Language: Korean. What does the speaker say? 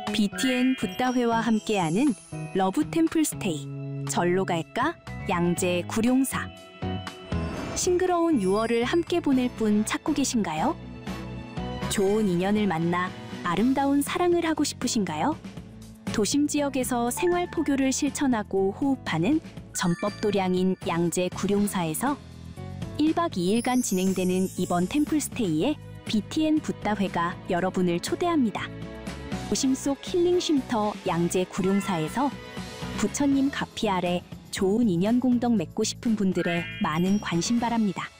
BTN 붓다회와 함께하는 러브 템플 스테이. 절로 갈까? 양재 구룡사. 싱그러운 6월을 함께 보낼 분 찾고 계신가요? 좋은 인연을 만나 아름다운 사랑을 하고 싶으신가요? 도심 지역에서 생활 포교를 실천하고 호흡하는 전법도량인 양재 구룡사에서 1박 2일간 진행되는 이번 템플스테이에 BTN 붓다회가 여러분을 초대합니다. 도심 속 힐링 쉼터 양재 구룡사에서 부처님 가피 아래 좋은 인연 공덕 맺고 싶은 분들의 많은 관심 바랍니다.